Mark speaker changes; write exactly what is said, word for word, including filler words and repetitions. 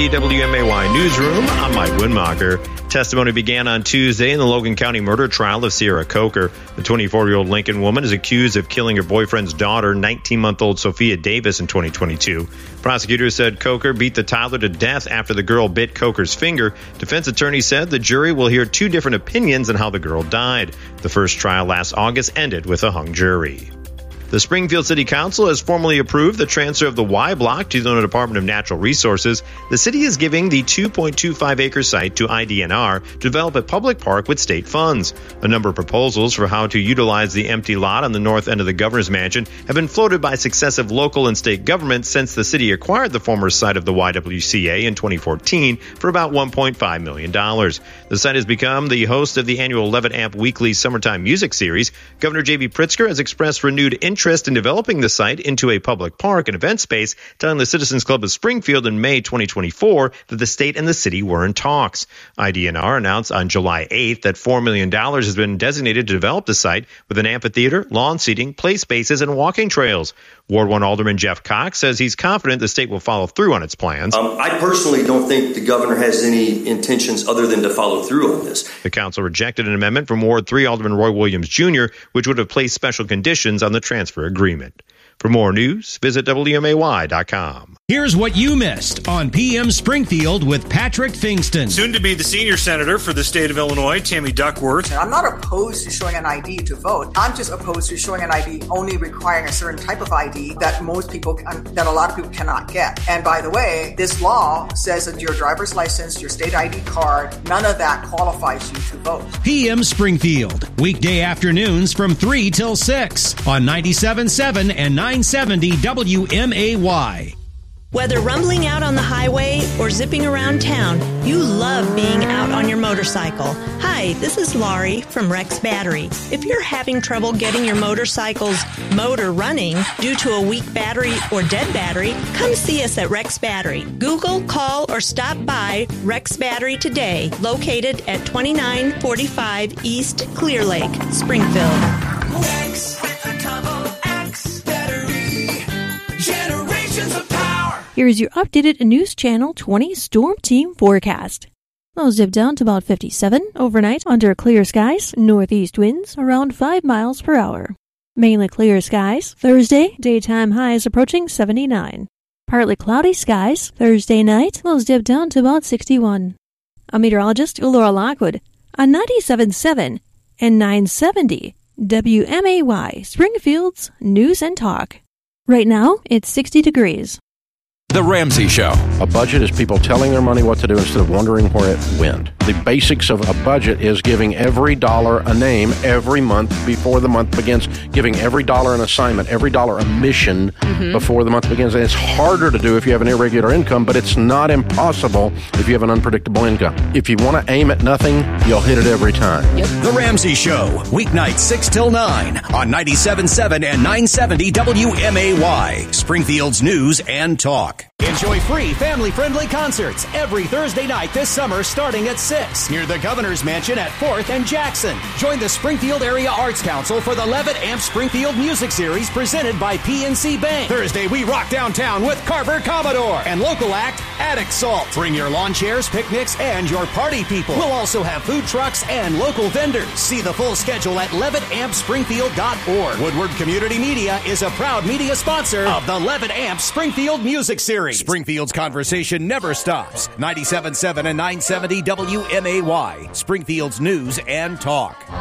Speaker 1: the W M A Y newsroom. I'm Mike Winmacher. Testimony began on Tuesday in the Logan County murder trial of Sierra Coker. The twenty-four-year-old Lincoln woman is accused of killing her boyfriend's daughter, nineteen-month-old Sophia Davis, in twenty twenty-two. Prosecutors said Coker beat the toddler to death after the girl bit Coker's finger. Defense attorney said the jury will hear two different opinions on how the girl died. The first trial last August ended with a hung jury. The Springfield City Council has formally approved the transfer of the Y Block to the Illinois Department of Natural Resources. The city is giving the two point two five acre site to I D N R to develop a public park with state funds. A number of proposals for how to utilize the empty lot on the north end of the governor's mansion have been floated by successive local and state governments since the city acquired the former site of the Y W C A in twenty fourteen for about one point five million dollars. The site has become the host of the annual eleven amp weekly summertime music series. Governor J B Pritzker has expressed renewed interest interest in developing the site into a public park and event space, telling the Citizens Club of Springfield in May twenty twenty-four that the state and the city were in talks. I D N R announced on July eighth that four million dollars has been designated to develop the site with an amphitheater, lawn seating, play spaces, and walking trails. Ward one Alderman Jeff Cox says he's confident the state will follow through on its plans.
Speaker 2: Um, I personally don't think the governor has any intentions other than to follow through on this.
Speaker 1: The council rejected an amendment from Ward three Alderman Roy Williams Junior, which would have placed special conditions on the transfer agreement. For more news, visit W M A Y dot com.
Speaker 3: Here's what you missed on P M Springfield with Patrick Fingston.
Speaker 4: Soon to be the senior senator for the state of Illinois, Tammy Duckworth.
Speaker 5: I'm not opposed to showing an I D to vote. I'm just opposed to showing an I D only requiring a certain type of I D that most people, can, that a lot of people cannot get. And by the way, this law says that your driver's license, your state I D card, none of that qualifies you to vote.
Speaker 3: P M Springfield, weekday afternoons from three till six on ninety-seven point seven and nine seventy W M A Y.
Speaker 6: Whether rumbling out on the highway or zipping around town, you love being out on your motorcycle. Hi, this is Laurie from Rex Battery. If you're having trouble getting your motorcycle's motor running due to a weak battery or dead battery, come see us at Rex Battery. Google, call, or stop by Rex Battery today, located at twenty-nine forty-five East Clear Lake, Springfield.
Speaker 7: Rex with a double X battery. Generations of power.
Speaker 8: Here's your updated News Channel twenty Storm Team forecast. Lows dip down to about fifty-seven overnight under clear skies, northeast winds around five miles per hour. Mainly clear skies. Thursday, daytime highs approaching seventy-nine. Partly cloudy skies. Thursday night, lows dip down to about sixty-one. I'm meteorologist Laura Lockwood on ninety-seven point seven and nine seventy W M A Y, Springfield's News and Talk. Right now, it's sixty degrees.
Speaker 9: The Ramsey Show.
Speaker 10: A budget is people telling their money what to do instead of wondering where it went. The basics of a budget is giving every dollar a name every month before the month begins, giving every dollar an assignment, every dollar a mission mm-hmm. before the month begins. And it's harder to do if you have an irregular income, but it's not impossible if you have an unpredictable income. If you want to aim at nothing, you'll hit it every time.
Speaker 9: Yep. The Ramsey Show, weeknights six till nine on ninety-seven point seven and nine seventy W M A Y, Springfield's News and Talk.
Speaker 3: Enjoy free, family-friendly concerts every Thursday night this summer starting at six near the Governor's Mansion at fourth and Jackson. Join the Springfield Area Arts Council for the eleven amp Springfield Music Series presented by P N C Bank. Thursday, we rock downtown with Carver Commodore and local act Addict Salt. Bring your lawn chairs, picnics, and your party people. We'll also have food trucks and local vendors. See the full schedule at eleven amp springfield dot org. Woodward Community Media is a proud media sponsor of the eleven amp Springfield Music Series. Springfield's conversation never stops. ninety-seven point seven and nine seventy W M A Y, Springfield's News and Talk.